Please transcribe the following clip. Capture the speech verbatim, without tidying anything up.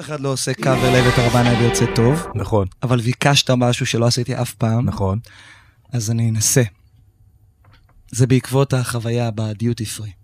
אחד לא עושה קאבר לאביתר הבנאי ויוצא טוב. נכון. אבל ביקשת משהו שלא עשיתי אף פעם. נכון. אז אני אנסה. זה בעקבות החוויה בדיוטי פרי.